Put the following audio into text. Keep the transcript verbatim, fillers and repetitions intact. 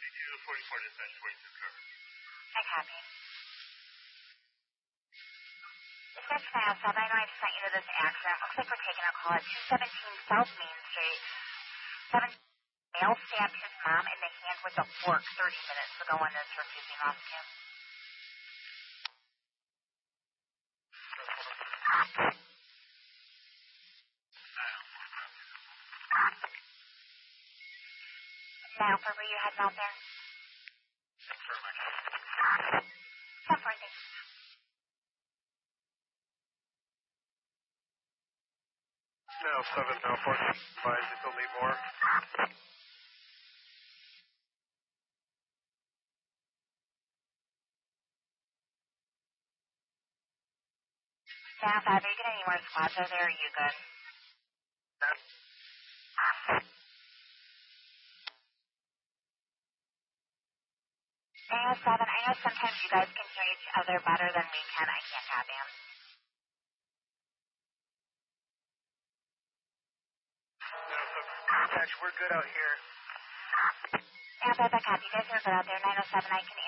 forty-four dispatch, forty-two cover. I copy. Dispatch nine oh seven, I know I just sent you to this accident. Looks like we're taking a call at two seventeen South Main Street. Seven male stabbed his mom in the hand with a fork thirty minutes ago and is refusing rescue. Now, for where you heading out there? ten four, thanks. Now seven, now four, five, you still need more? Now five, are you getting any more squads over there, or are you good? nine oh seven, I know sometimes you guys can hear each other better than we can. I can't copy them. Dispatch, we're good out here. nine oh five, I copy. You guys are good out there. nine oh seven, I can